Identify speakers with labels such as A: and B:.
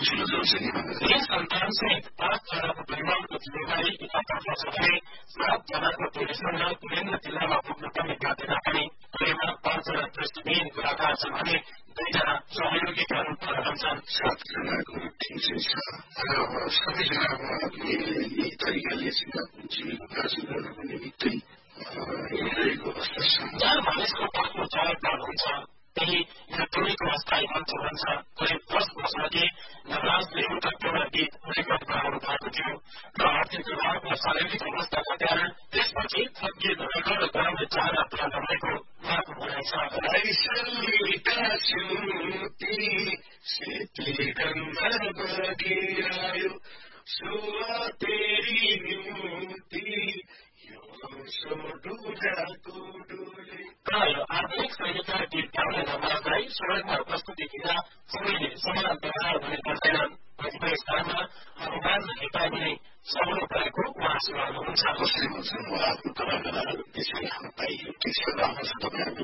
A: यस सन्तानसहित 5 जनाको परिवारको जिम्मेवारी यतातर्फ छ भने 7 जनाको टोलीसँग विभिन्न जिल्लामा पुग्नुपर्ने बाध्यता पनि परिवार 5 जना दृष्टिविहीन कलाकार छन् भने 2 जना सहयोगीका रूपमा रहन्छन्।
B: 7 जनाको ठिक छ। सबैजनामा यही तरिकाले जीविका गर्नको निमित्तै हिँडिरहेको अवस्था छ।
A: जहाँ मानिसको आफ्नो जवाबदार हुन्छ त्यही यो टोलीको अस्थायी मञ्च हुन्छ। करिब 10 वर्षअघि नवराजले एउटा टोला गीत रेकर्ड गराउनु भएको थियो र आर्थिक अभाव र शारीरिक अवस्थाका कारण त्यसपछि थप गीत रेकर्ड गराउने चाहना पूरा भएको उहाँको भनाइ छ। आधुनिक शैलीका गीत गाउने नवराजलाई सडकमा प्रस्तुति दिँदा सबैले समान व्यवहार हुने गर्दैनन्। कतिपय स्थानमा अपमान र हेपाइ हुने सहुलो परेको उहाँ सुनाउनुहुन्छ।